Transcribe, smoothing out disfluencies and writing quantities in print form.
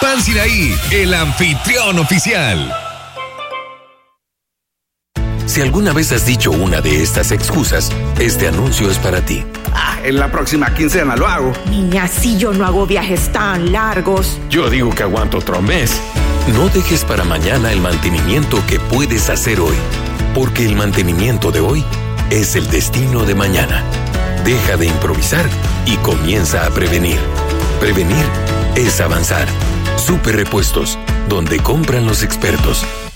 Pan Sinaí, el anfitrión oficial. Si alguna vez has dicho una de estas excusas, este anuncio es para ti. En la próxima quincena lo hago. Niña, si yo no hago viajes tan largos. Yo digo que aguanto otro mes. No dejes para mañana el mantenimiento que puedes hacer hoy, porque el mantenimiento de hoy es el destino de mañana. Deja de improvisar y comienza a prevenir. Prevenir es avanzar. Super Repuestos, donde compran los expertos.